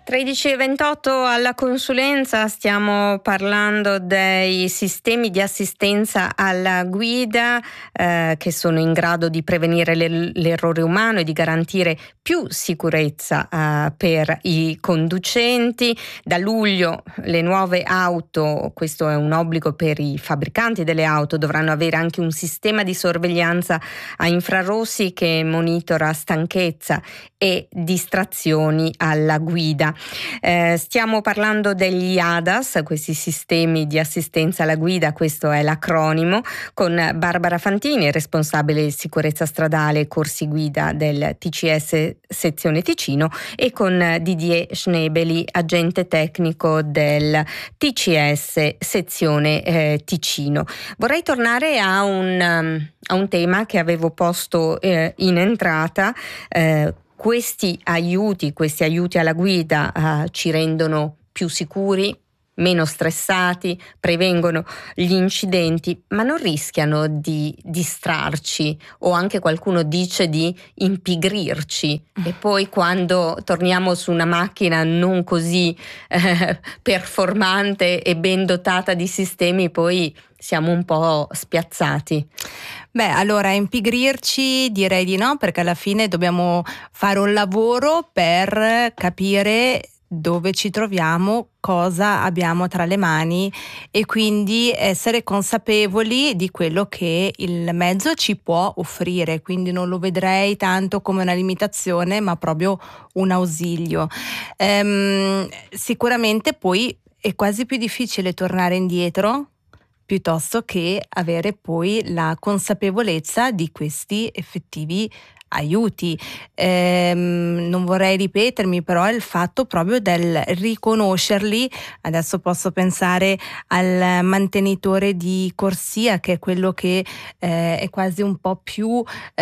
13:28 alla consulenza, stiamo parlando dei sistemi di assistenza alla guida che sono in grado di prevenire l'errore umano e di garantire più sicurezza per i conducenti. Da luglio le nuove auto, questo è un obbligo per i fabbricanti delle auto, dovranno avere anche un sistema di sorveglianza a infrarossi che monitora stanchezza e distrazioni alla guida. Stiamo parlando degli ADAS, questi sistemi di assistenza alla guida, questo è l'acronimo, con Barbara Fantini, responsabile sicurezza stradale e corsi guida del TCS sezione Ticino, e con Didier Schnebeli, agente tecnico del TCS sezione Ticino. Vorrei tornare a un tema che avevo posto in entrata. Questi aiuti alla guida ci rendono più sicuri, meno stressati, prevengono gli incidenti, ma non rischiano di distrarci, o anche qualcuno dice di impigrirci, e poi quando torniamo su una macchina non così performante e ben dotata di sistemi, poi siamo un po' spiazzati. Beh, allora impigrirci direi di no, perché alla fine dobbiamo fare un lavoro per capire dove ci troviamo, cosa abbiamo tra le mani, e quindi essere consapevoli di quello che il mezzo ci può offrire. Quindi non lo vedrei tanto come una limitazione, ma proprio un ausilio. Sicuramente poi è quasi più difficile tornare indietro piuttosto che avere poi la consapevolezza di questi effettivi aiuti. Non vorrei ripetermi, però è il fatto proprio del riconoscerli. Adesso posso pensare al mantenitore di corsia, che è quello che è quasi un po' più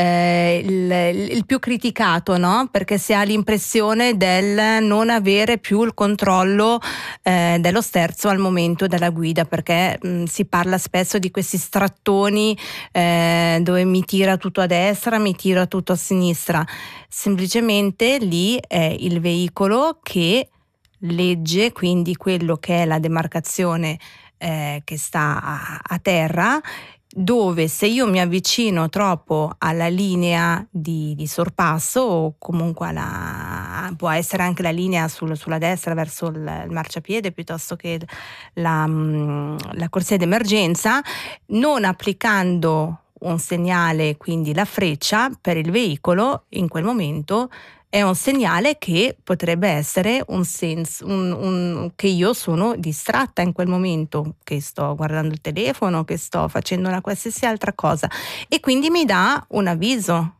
il più criticato, no? Perché si ha l'impressione del non avere più il controllo dello sterzo al momento della guida, perché si parla spesso di questi strattoni dove mi tira tutto a destra, mi tira tutto a sinistra. Semplicemente lì è il veicolo che legge, quindi quello che è la demarcazione che sta a terra, dove se io mi avvicino troppo alla linea di sorpasso, o comunque può essere anche la linea sulla destra verso il marciapiede piuttosto che la corsia d'emergenza, non applicando un segnale, quindi la freccia per il veicolo, in quel momento è un segnale che potrebbe essere un senso, che io sono distratta in quel momento, che sto guardando il telefono, che sto facendo una qualsiasi altra cosa, e quindi mi dà un avviso.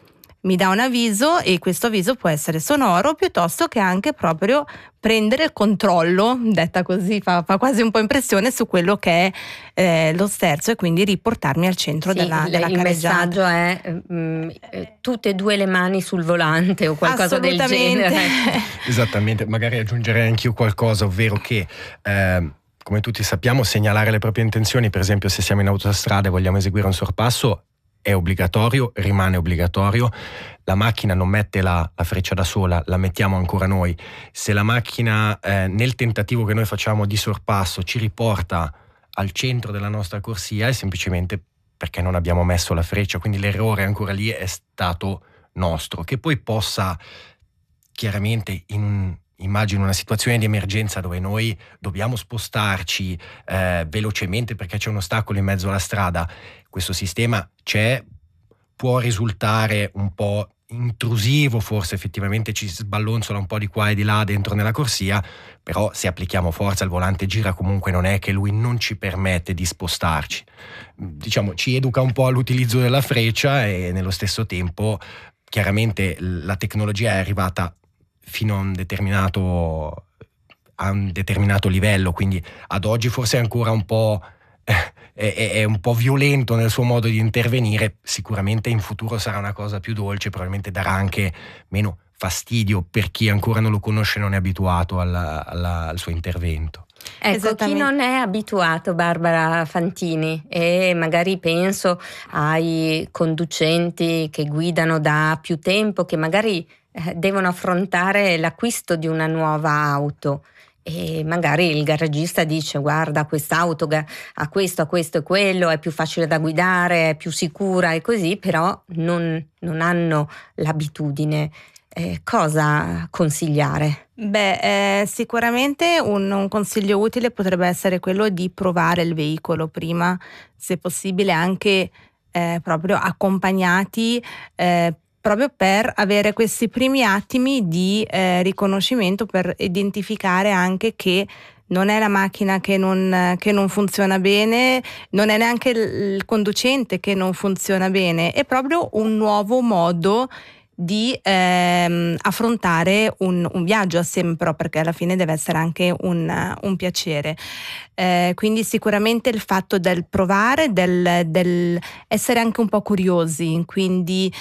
E questo avviso può essere sonoro, piuttosto che anche proprio prendere il controllo, detta così fa quasi un po' impressione, su quello che è lo sterzo, e quindi riportarmi al centro della carreggiata. Il messaggio è tutte e due le mani sul volante o qualcosa del genere. Esattamente, magari aggiungerei anch'io qualcosa, ovvero che come tutti sappiamo, segnalare le proprie intenzioni, per esempio se siamo in autostrada e vogliamo eseguire un sorpasso, è obbligatorio, rimane obbligatorio. La macchina non mette la freccia da sola, la mettiamo ancora noi. Se la macchina nel tentativo che noi facciamo di sorpasso ci riporta al centro della nostra corsia, è semplicemente perché non abbiamo messo la freccia, quindi l'errore ancora lì è stato nostro. Che poi possa chiaramente immagino una situazione di emergenza dove noi dobbiamo spostarci velocemente perché c'è un ostacolo in mezzo alla strada, questo sistema può risultare un po' intrusivo, forse effettivamente ci sballonzola un po' di qua e di là dentro nella corsia, però se applichiamo forza il volante gira, comunque non è che lui non ci permette di spostarci. Diciamo, ci educa un po' all'utilizzo della freccia, e nello stesso tempo chiaramente la tecnologia è arrivata fino a un determinato livello, quindi ad oggi forse è ancora un po' è un po' violento nel suo modo di intervenire. Sicuramente in futuro sarà una cosa più dolce, probabilmente darà anche meno fastidio per chi ancora non lo conosce e non è abituato al suo intervento. Ecco, chi non è abituato, Barbara Fantini, e magari penso ai conducenti che guidano da più tempo, che magari devono affrontare l'acquisto di una nuova auto. E magari il garagista dice: guarda, quest'auto ha questo e quello, è più facile da guidare, è più sicura e così, però non hanno l'abitudine. Cosa consigliare? Sicuramente un consiglio utile potrebbe essere quello di provare il veicolo prima, se possibile anche proprio accompagnati, proprio per avere questi primi attimi di riconoscimento, per identificare anche che non è la macchina che non funziona bene, non è neanche il conducente che non funziona bene, è proprio un nuovo modo di affrontare un viaggio assieme, però, perché alla fine deve essere anche un piacere. Quindi sicuramente il fatto del provare, del essere anche un po' curiosi, quindi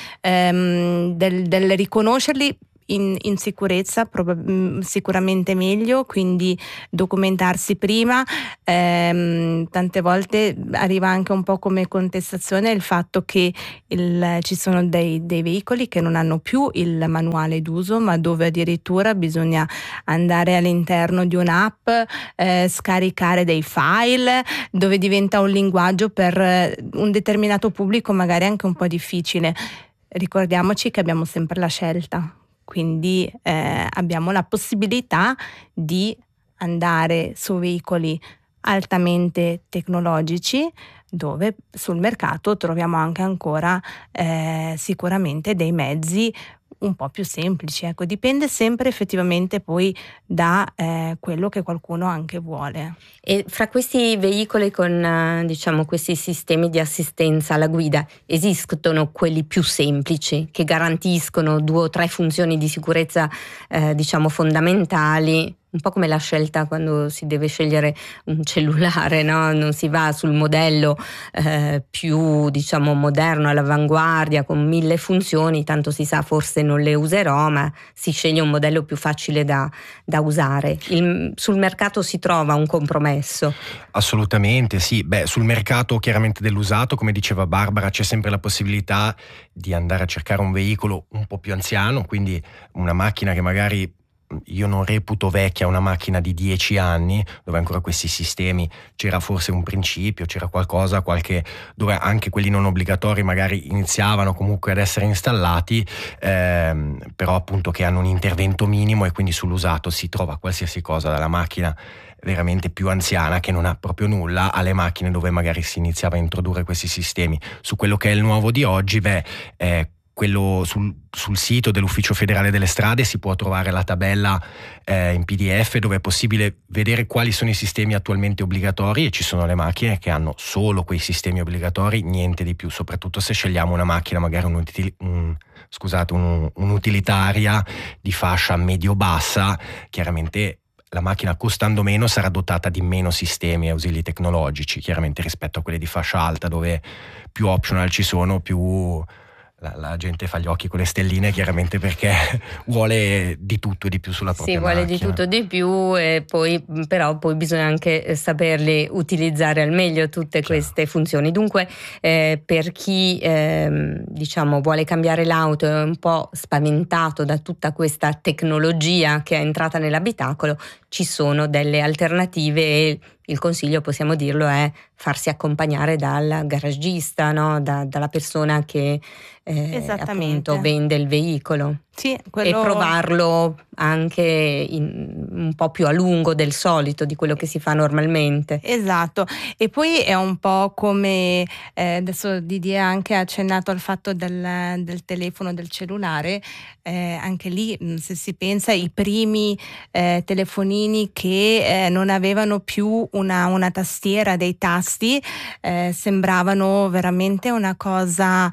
del riconoscerli in sicurezza, sicuramente meglio, quindi documentarsi prima. Tante volte arriva anche un po' come contestazione il fatto che ci sono dei veicoli che non hanno più il manuale d'uso, ma dove addirittura bisogna andare all'interno di un'app, scaricare dei file, dove diventa un linguaggio per un determinato pubblico magari anche un po' difficile. Ricordiamoci che abbiamo sempre la scelta. Quindi abbiamo la possibilità di andare su veicoli altamente tecnologici, dove sul mercato troviamo anche ancora sicuramente dei mezzi un po' più semplici. Ecco, dipende sempre effettivamente poi da quello che qualcuno anche vuole. E fra questi veicoli con diciamo questi sistemi di assistenza alla guida, esistono quelli più semplici che garantiscono 2 o 3 funzioni di sicurezza diciamo fondamentali? Un po' come la scelta quando si deve scegliere un cellulare, no? Non si va sul modello più diciamo moderno, all'avanguardia, con 1000 funzioni, tanto si sa forse non le userò, ma si sceglie un modello più facile da usare. Sul mercato si trova un compromesso? Assolutamente sì. Sul mercato chiaramente dell'usato, come diceva Barbara, c'è sempre la possibilità di andare a cercare un veicolo un po' più anziano, quindi una macchina che magari io non reputo vecchia, una macchina di 10 anni, dove ancora questi sistemi c'era forse un principio, c'era qualcosa, dove anche quelli non obbligatori magari iniziavano comunque ad essere installati, però appunto che hanno un intervento minimo, e quindi sull'usato si trova qualsiasi cosa, dalla macchina veramente più anziana che non ha proprio nulla, alle macchine dove magari si iniziava a introdurre questi sistemi. Su quello che è il nuovo di oggi, quello sul sito dell'Ufficio Federale delle Strade si può trovare la tabella in PDF, dove è possibile vedere quali sono i sistemi attualmente obbligatori, e ci sono le macchine che hanno solo quei sistemi obbligatori, niente di più, soprattutto se scegliamo una macchina magari un'utilitaria di fascia medio-bassa. Chiaramente la macchina, costando meno, sarà dotata di meno sistemi e ausili tecnologici, chiaramente, rispetto a quelle di fascia alta, dove più optional ci sono, più la gente fa gli occhi con le stelline, chiaramente, perché vuole di tutto e di più sulla propria macchina. Sì, vuole di tutto e di più, e poi bisogna anche saperli utilizzare al meglio tutte queste funzioni. Dunque per chi diciamo vuole cambiare l'auto, è un po' spaventato da tutta questa tecnologia che è entrata nell'abitacolo, ci sono delle alternative, e il consiglio, possiamo dirlo, è farsi accompagnare dal garagista, no? Dalla persona che appunto vende il veicolo. Sì, E provarlo anche un po' più a lungo del solito, di quello che si fa normalmente. Esatto. E poi è un po' come adesso Didier ha anche accennato al fatto del telefono, del cellulare, anche lì se si pensa ai primi telefonini che non avevano più una tastiera, dei tasti, sembravano veramente una cosa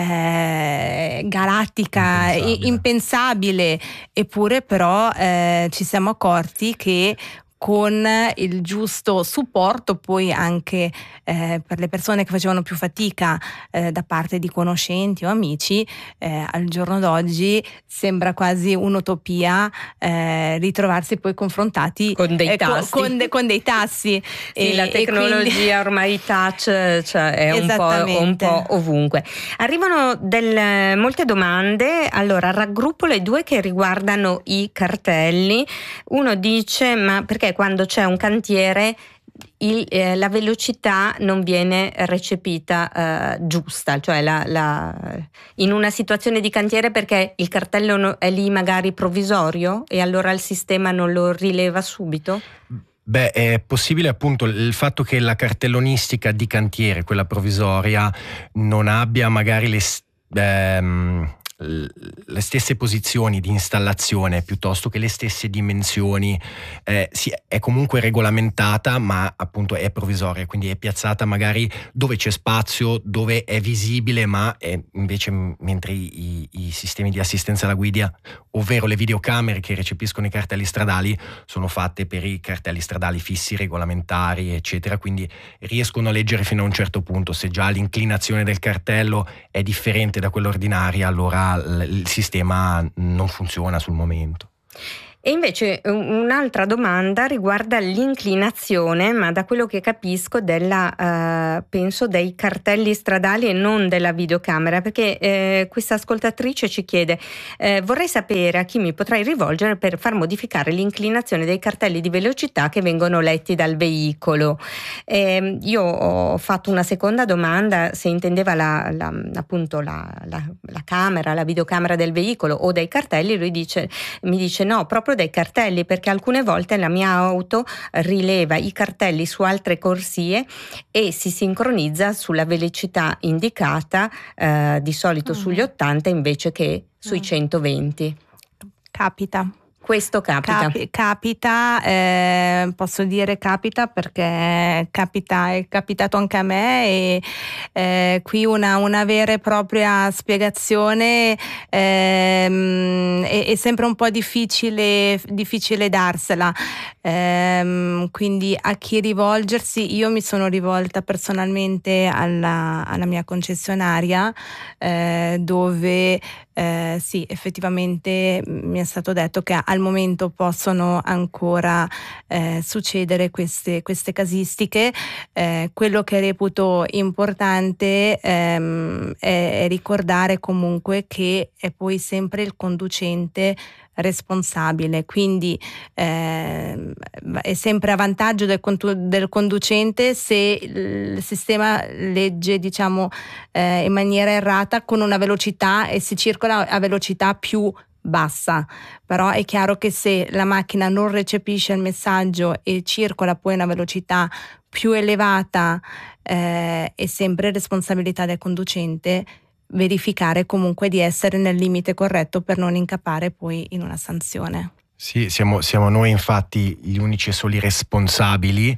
galattica, impensabile, eppure però ci siamo accorti che con il giusto supporto poi anche per le persone che facevano più fatica da parte di conoscenti o amici. Al giorno d'oggi sembra quasi un'utopia ritrovarsi poi confrontati con dei tassi. Con dei tassi. Sì, la tecnologia quindi... ormai touch, cioè è un po' ovunque. Arrivano molte domande, allora raggruppo le due che riguardano i cartelli. Uno dice: ma perché quando c'è un cantiere la velocità non viene recepita giusta, cioè in una situazione di cantiere, perché il cartello è lì magari provvisorio e allora il sistema non lo rileva subito? Beh, è possibile appunto il fatto che la cartellonistica di cantiere, quella provvisoria, non abbia magari le stesse posizioni di installazione piuttosto che le stesse dimensioni, sì, è comunque regolamentata, ma appunto è provvisoria, quindi è piazzata magari dove c'è spazio, dove è visibile, ma invece mentre i sistemi di assistenza alla guida, ovvero le videocamere che recepiscono i cartelli stradali, sono fatte per i cartelli stradali fissi, regolamentari, eccetera, quindi riescono a leggere fino a un certo punto. Se già l'inclinazione del cartello è differente da quella ordinaria, allora il sistema non funziona sul momento. E invece un'altra domanda riguarda l'inclinazione, ma da quello che capisco penso dei cartelli stradali e non della videocamera, perché questa ascoltatrice ci chiede: vorrei sapere a chi mi potrei rivolgere per far modificare l'inclinazione dei cartelli di velocità che vengono letti dal veicolo. Io ho fatto una seconda domanda, se intendeva appunto la camera, la videocamera del veicolo o dei cartelli. Lui mi dice no, proprio dei cartelli, perché alcune volte la mia auto rileva i cartelli su altre corsie e si sincronizza sulla velocità indicata, di solito sugli 80 invece che sui 120. Capita. Questo capita. Posso dire capita perché è capitato anche a me, e qui una vera e propria spiegazione è sempre un po' difficile darsela, quindi a chi rivolgersi. Io mi sono rivolta personalmente alla mia concessionaria, dove sì, effettivamente mi è stato detto che al momento possono ancora succedere queste casistiche. Quello che reputo importante è ricordare comunque che è poi sempre il conducente responsabile, quindi è sempre a vantaggio del conducente se il sistema legge, diciamo, in maniera errata con una velocità e si circola a velocità più bassa. Però è chiaro che se la macchina non recepisce il messaggio e circola poi a una velocità più elevata, è sempre responsabilità del conducente verificare comunque di essere nel limite corretto per non incappare poi in una sanzione. Sì, siamo noi infatti gli unici e soli responsabili,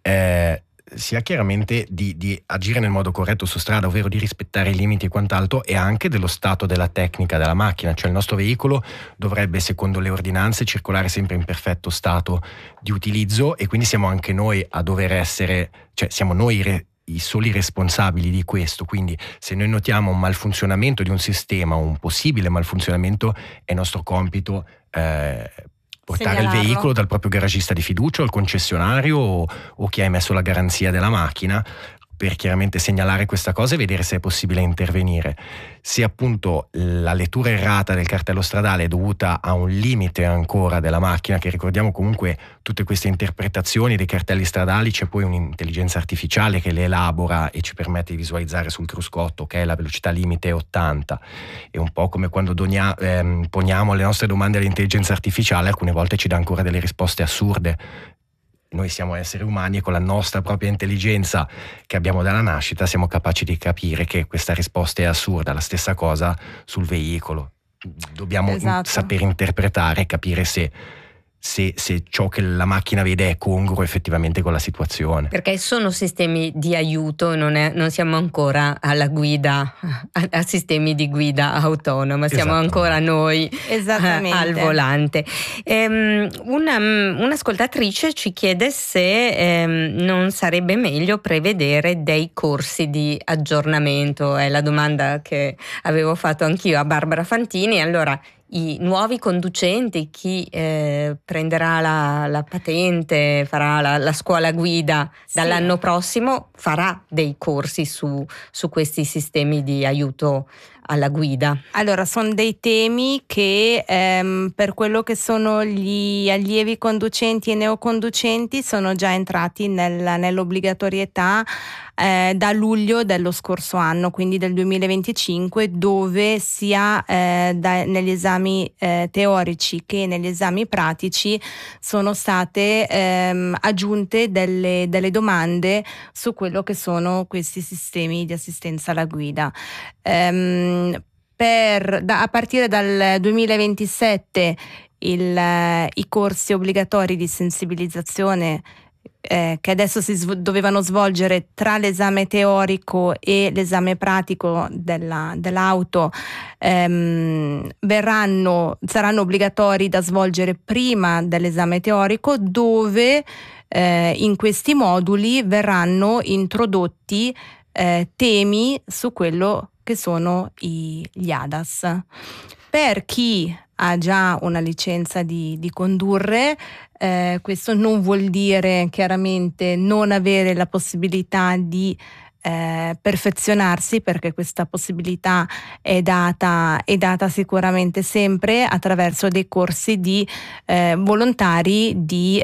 sia chiaramente di agire nel modo corretto su strada, ovvero di rispettare i limiti e quant'altro, e anche dello stato della tecnica della macchina. Cioè il nostro veicolo dovrebbe, secondo le ordinanze, circolare sempre in perfetto stato di utilizzo, e quindi siamo anche noi a dover essere, cioè siamo noi i soli responsabili di questo. Quindi se noi notiamo un malfunzionamento di un sistema, un possibile malfunzionamento, è nostro compito portare il veicolo dal proprio garagista di fiducia, al concessionario o chi ha emesso la garanzia della macchina, per chiaramente segnalare questa cosa e vedere se è possibile intervenire. Se appunto la lettura errata del cartello stradale è dovuta a un limite ancora della macchina, che ricordiamo comunque tutte queste interpretazioni dei cartelli stradali, c'è poi un'intelligenza artificiale che le elabora e ci permette di visualizzare sul cruscotto che la velocità limite è 80. È un po' come quando poniamo le nostre domande all'intelligenza artificiale, alcune volte ci dà ancora delle risposte assurde. Noi siamo esseri umani e con la nostra propria intelligenza che abbiamo dalla nascita siamo capaci di capire che questa risposta è assurda. La stessa cosa sul veicolo. Dobbiamo saper interpretare e capire se se ciò che la macchina vede è congruo effettivamente con la situazione. Perché sono sistemi di aiuto, non siamo ancora alla guida, a sistemi di guida autonoma, siamo ancora noi al volante. Un'ascoltatrice ci chiede se non sarebbe meglio prevedere dei corsi di aggiornamento, è la domanda che avevo fatto anch'io a Barbara Fantini. Allora, i nuovi conducenti, chi prenderà la patente, farà la scuola guida dall'anno prossimo, farà dei corsi su questi sistemi di aiuto alla guida. Allora, sono dei temi che per quello che sono gli allievi conducenti e neoconducenti sono già entrati nell'obbligatorietà da luglio dello scorso anno, quindi del 2025, dove sia negli esami teorici che negli esami pratici sono state aggiunte delle domande su quello che sono questi sistemi di assistenza alla guida. A partire dal 2027 i corsi obbligatori di sensibilizzazione che adesso dovevano svolgere tra l'esame teorico e l'esame pratico dell'auto saranno obbligatori da svolgere prima dell'esame teorico, dove in questi moduli verranno introdotti temi su quello che sono gli ADAS. Per chi ha già una licenza di condurre, questo non vuol dire chiaramente non avere la possibilità di perfezionarsi, perché questa possibilità è data sicuramente sempre attraverso dei corsi di volontari di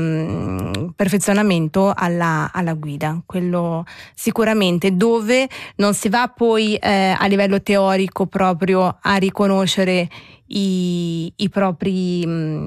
perfezionamento alla guida. Quello sicuramente, dove non si va poi a livello teorico proprio a riconoscere i propri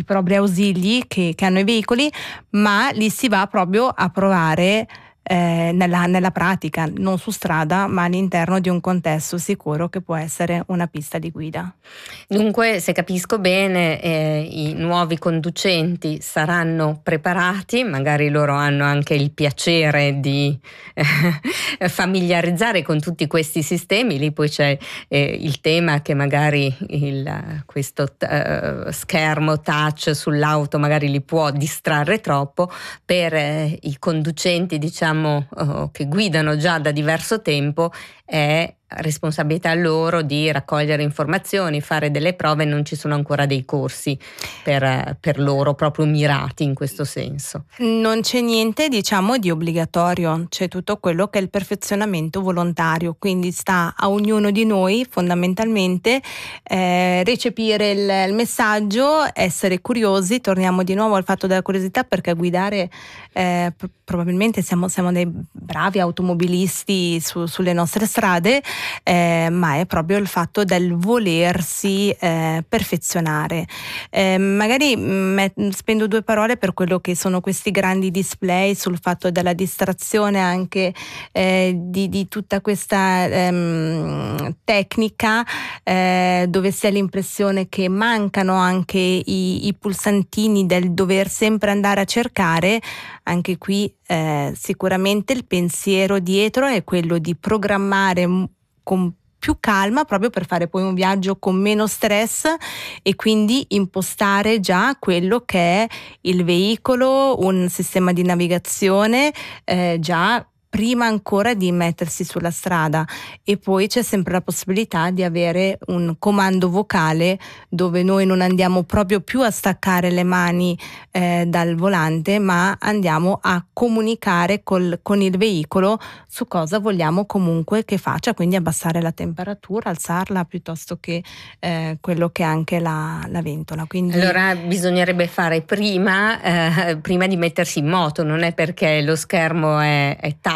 ausili che hanno i veicoli, ma li si va proprio a provare nella pratica, non su strada, ma all'interno di un contesto sicuro che può essere una pista di guida. Dunque, se capisco bene, i nuovi conducenti saranno preparati, magari loro hanno anche il piacere di familiarizzare con tutti questi sistemi. Lì poi c'è il tema che magari questo schermo touch sull'auto magari li può distrarre troppo. Per i conducenti, diciamo, che guidano già da diverso tempo, è responsabilità loro di raccogliere informazioni, fare delle prove. Non ci sono ancora dei corsi per loro proprio mirati in questo senso. Non c'è niente, diciamo, di obbligatorio, c'è tutto quello che è il perfezionamento volontario, quindi sta a ognuno di noi fondamentalmente recepire il messaggio, essere curiosi. Torniamo di nuovo al fatto della curiosità, perché guidare probabilmente siamo dei bravi automobilisti sulle nostre strade, ma è proprio il fatto del volersi perfezionare. Magari spendo due parole per quello che sono questi grandi display, sul fatto della distrazione anche di tutta questa tecnica, dove si ha l'impressione che mancano anche i pulsantini del dover sempre andare a cercare. Anche qui sicuramente il pensiero dietro è quello di programmare con più calma, proprio per fare poi un viaggio con meno stress, e quindi impostare già quello che è il veicolo, un sistema di navigazione già prima ancora di mettersi sulla strada. E poi c'è sempre la possibilità di avere un comando vocale, dove noi non andiamo proprio più a staccare le mani dal volante, ma andiamo a comunicare con il veicolo su cosa vogliamo comunque che faccia, quindi abbassare la temperatura, alzarla, piuttosto che quello che è anche la ventola. Quindi allora bisognerebbe fare prima di mettersi in moto, non è perché lo schermo è touch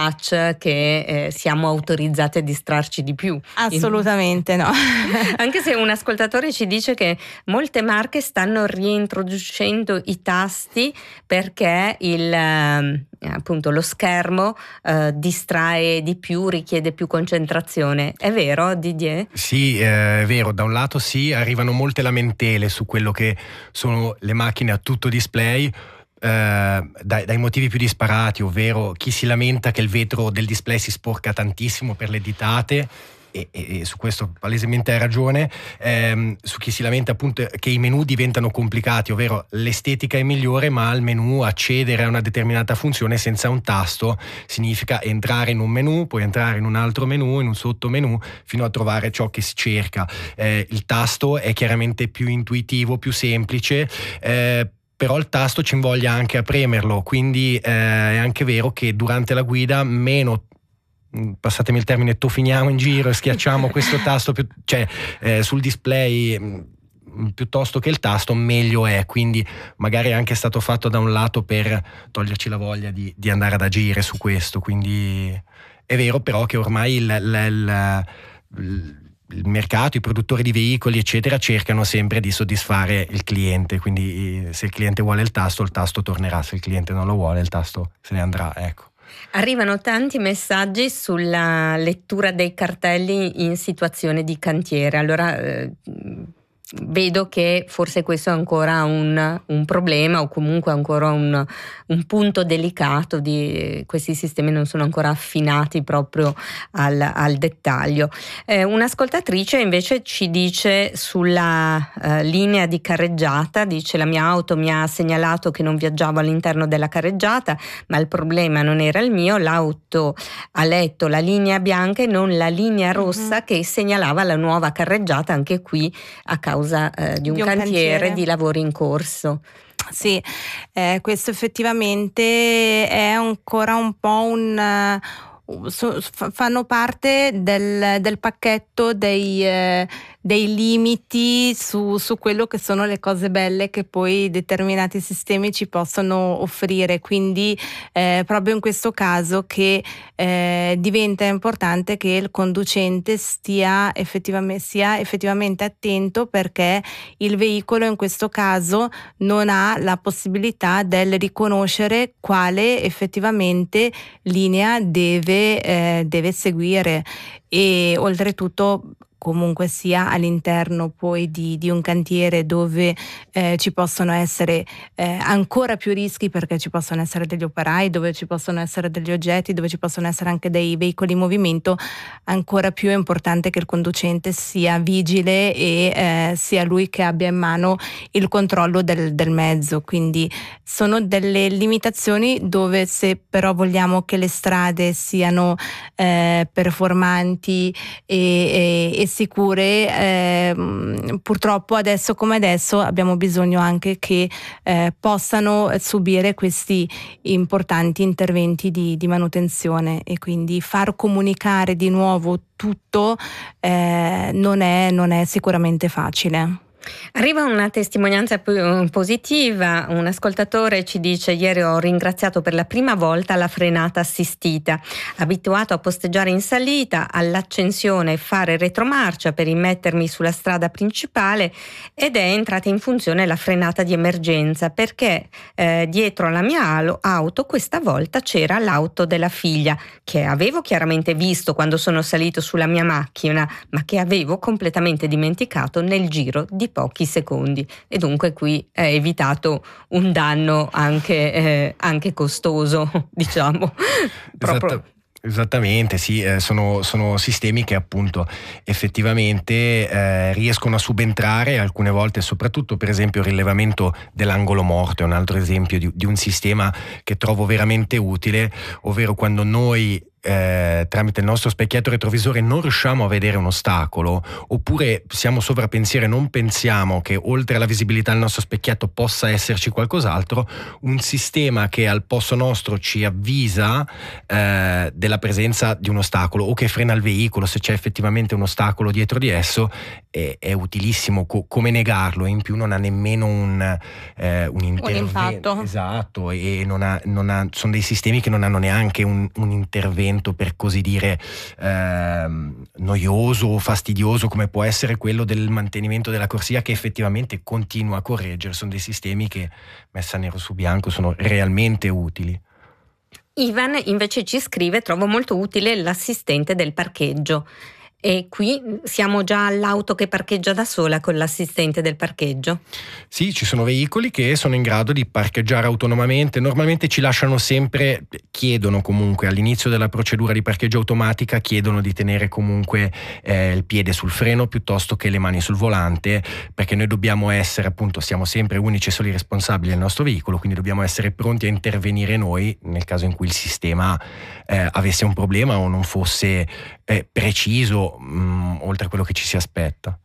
touch che siamo autorizzati a distrarci di più. Assolutamente no. Anche se un ascoltatore ci dice che molte marche stanno reintroducendo i tasti perché appunto lo schermo distrae di più, richiede più concentrazione. È vero, Didier? Sì, è vero. Da un lato sì, arrivano molte lamentele su quello che sono le macchine a tutto display, dai motivi più disparati, ovvero chi si lamenta che il vetro del display si sporca tantissimo per le ditate, e su questo palesemente hai ragione, su chi si lamenta appunto che i menu diventano complicati, ovvero l'estetica è migliore ma al menu accedere a una determinata funzione senza un tasto significa entrare in un menu, poi entrare in un altro menu, in un sottomenu, fino a trovare ciò che si cerca. Il tasto è chiaramente più intuitivo, più semplice, però il tasto ci invoglia anche a premerlo, quindi è anche vero che durante la guida meno, passatemi il termine, tofiniamo in giro e schiacciamo questo tasto sul display piuttosto che il tasto, meglio è. Quindi magari è anche stato fatto da un lato per toglierci la voglia di andare ad agire su questo. Quindi è vero però che ormai il mercato, i produttori di veicoli eccetera cercano sempre di soddisfare il cliente, quindi se il cliente vuole il tasto tornerà, se il cliente non lo vuole il tasto se ne andrà, ecco. Arrivano tanti messaggi sulla lettura dei cartelli in situazione di cantiere. Allora vedo che forse questo è ancora un problema, o comunque ancora un punto delicato. Questi sistemi non sono ancora affinati proprio al dettaglio. Un'ascoltatrice invece ci dice sulla linea di carreggiata, dice: la mia auto mi ha segnalato che non viaggiavo all'interno della carreggiata, ma il problema non era il mio, l'auto ha letto la linea bianca e non la linea rossa che segnalava la nuova carreggiata, anche qui a causa di un cantiere, di lavori in corso. Sì, questo effettivamente è ancora un po' fanno parte del pacchetto dei limiti su quello che sono le cose belle che poi determinati sistemi ci possono offrire, quindi proprio in questo caso che diventa importante che il conducente sia effettivamente attento, perché il veicolo in questo caso non ha la possibilità del riconoscere quale effettivamente linea deve seguire, e oltretutto comunque sia all'interno poi di un cantiere dove ci possono essere ancora più rischi, perché ci possono essere degli operai, dove ci possono essere degli oggetti, dove ci possono essere anche dei veicoli in movimento. Ancora più è importante che il conducente sia vigile e sia lui che abbia in mano il controllo del mezzo. Quindi sono delle limitazioni dove, se però vogliamo che le strade siano performanti e sicure, purtroppo adesso come adesso abbiamo bisogno anche che possano subire questi importanti interventi di manutenzione, e quindi far comunicare di nuovo tutto non è sicuramente facile. Arriva una testimonianza positiva. Un ascoltatore ci dice: ieri ho ringraziato per la prima volta la frenata assistita. Abituato a posteggiare in salita, all'accensione e fare retromarcia per immettermi sulla strada principale, ed è entrata in funzione la frenata di emergenza, perché dietro alla mia auto questa volta c'era l'auto della figlia, che avevo chiaramente visto quando sono salito sulla mia macchina, ma che avevo completamente dimenticato nel giro di pochi secondi, e dunque qui è evitato un danno anche costoso, diciamo. Esattamente, sì, sono sistemi che appunto effettivamente riescono a subentrare alcune volte, soprattutto per esempio il rilevamento dell'angolo morto è un altro esempio di un sistema che trovo veramente utile, ovvero quando noi tramite il nostro specchietto retrovisore non riusciamo a vedere un ostacolo, oppure siamo sovrappensieri e non pensiamo che oltre alla visibilità del nostro specchietto possa esserci qualcos'altro, un sistema che al posto nostro ci avvisa della presenza di un ostacolo o che frena il veicolo se c'è effettivamente un ostacolo dietro di esso è utilissimo. Come negarlo? In più non ha nemmeno un impatto. Esatto, e sono dei sistemi che non hanno neanche un intervento, per così dire, noioso o fastidioso come può essere quello del mantenimento della corsia, che effettivamente continua a correggere. Sono dei sistemi che, messa nero su bianco, sono realmente utili. Ivan invece ci scrive: trovo molto utile l'assistente del parcheggio. E qui siamo già all'auto che parcheggia da sola con l'assistente del parcheggio? Sì, ci sono veicoli che sono in grado di parcheggiare autonomamente. Normalmente ci lasciano sempre, chiedono comunque all'inizio della procedura di parcheggio automatica, chiedono di tenere comunque il piede sul freno piuttosto che le mani sul volante, perché noi dobbiamo essere, appunto, siamo sempre unici e soli responsabili del nostro veicolo, quindi dobbiamo essere pronti a intervenire noi nel caso in cui il sistema avesse un problema o non fosse preciso oltre a quello che ci si aspetta.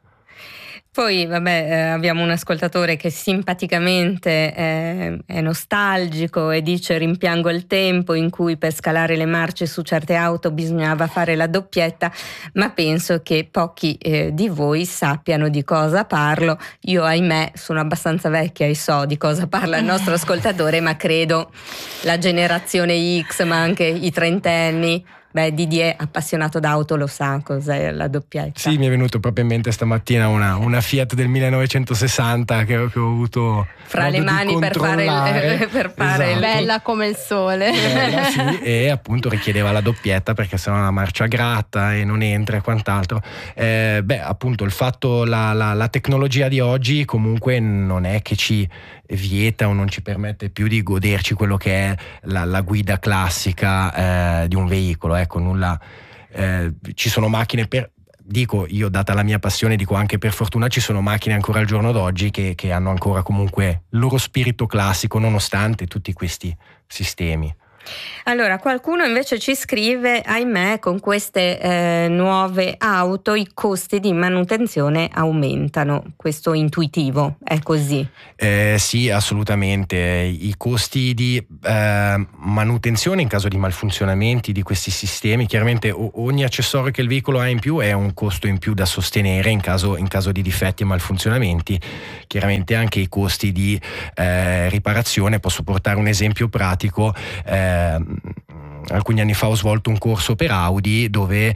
Poi abbiamo un ascoltatore che simpaticamente è nostalgico e dice: rimpiango il tempo in cui per scalare le marce su certe auto bisognava fare la doppietta, ma penso che pochi di voi sappiano di cosa parlo. Io, ahimè, sono abbastanza vecchia e so di cosa parla il nostro ascoltatore, ma credo la generazione X, ma anche i trentenni. Didier, appassionato d'auto, lo sa cos'è la doppietta. Sì, mi è venuto proprio in mente stamattina una Fiat del 1960 che ho avuto fra le mani per fare esatto. Bella come il sole. Sì, e appunto richiedeva la doppietta perché sennò la marcia gratta e non entra e quant'altro. Appunto il fatto, la tecnologia di oggi comunque non è che ci vieta o non ci permette più di goderci quello che è la guida classica di un veicolo. Ecco, nulla. Ci sono macchine dico io, data la mia passione, dico anche per fortuna, ci sono macchine ancora al giorno d'oggi che hanno ancora comunque il loro spirito classico nonostante tutti questi sistemi. Allora, qualcuno invece ci scrive: ahimè, con queste nuove auto i costi di manutenzione aumentano. Questo intuitivo, è così? Sì, assolutamente. I costi di manutenzione in caso di malfunzionamenti di questi sistemi, chiaramente ogni accessorio che il veicolo ha in più è un costo in più da sostenere in caso di difetti e malfunzionamenti. Chiaramente anche i costi di riparazione. Posso portare un esempio pratico. Alcuni anni fa ho svolto un corso per Audi dove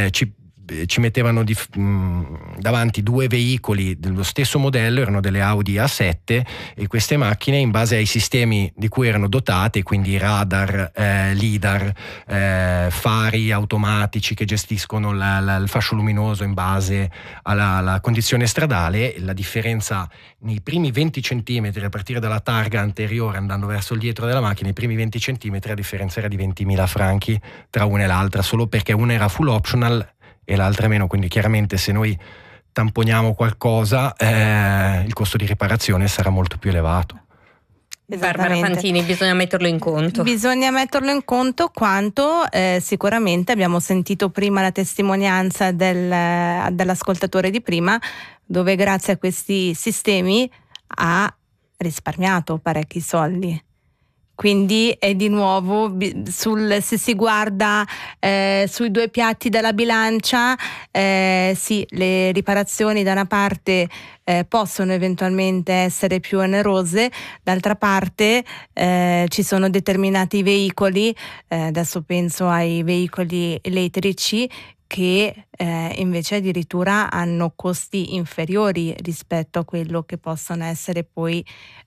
ci mettevano davanti due veicoli dello stesso modello, erano delle Audi A7, e queste macchine, in base ai sistemi di cui erano dotate, quindi radar, lidar, fari automatici che gestiscono il fascio luminoso in base alla condizione stradale, la differenza nei primi 20 centimetri a partire dalla targa anteriore andando verso il dietro della macchina, i primi 20 centimetri la differenza era di 20.000 franchi tra una e l'altra, solo perché una era full optional e l'altra meno. Quindi chiaramente se noi tamponiamo qualcosa il costo di riparazione sarà molto più elevato. Barbara Fantini, bisogna metterlo in conto. Bisogna metterlo in conto quanto sicuramente abbiamo sentito prima la testimonianza dell'ascoltatore di prima, dove grazie a questi sistemi ha risparmiato parecchi soldi. Quindi è di nuovo se si guarda sui due piatti della bilancia, sì, le riparazioni da una parte possono eventualmente essere più onerose, d'altra parte ci sono determinati veicoli, adesso penso ai veicoli elettrici, che invece addirittura hanno costi inferiori rispetto a quello che possono essere poi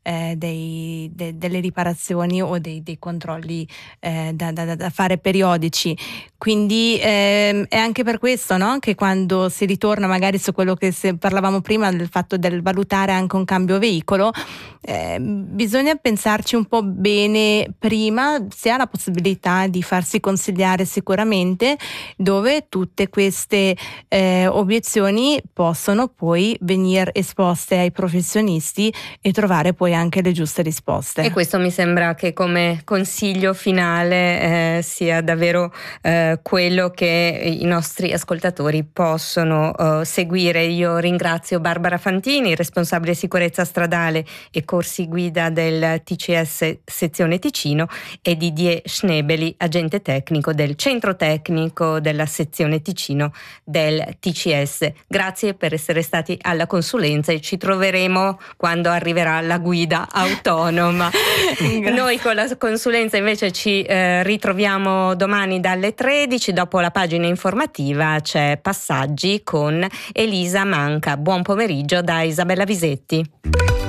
delle riparazioni o dei controlli da fare periodici. Quindi è anche per questo, no? Che quando si ritorna magari su quello che parlavamo prima, del fatto del valutare anche un cambio veicolo, bisogna pensarci un po' bene prima. Si ha la possibilità di farsi consigliare sicuramente, dove tutti tutte queste obiezioni possono poi venire esposte ai professionisti e trovare poi anche le giuste risposte. E questo mi sembra che come consiglio finale sia davvero quello che i nostri ascoltatori possono seguire. Io ringrazio Barbara Fantini, responsabile sicurezza stradale e corsi guida del TCS sezione Ticino, e Didier Schnebeli, agente tecnico del centro tecnico della sezione Ticino del TCS. Grazie per essere stati alla consulenza e ci troveremo quando arriverà la guida autonoma. Noi con la consulenza invece ci ritroviamo domani dalle 13, dopo la pagina informativa c'è Passaggi con Elisa Manca. Buon pomeriggio da Isabella Visetti.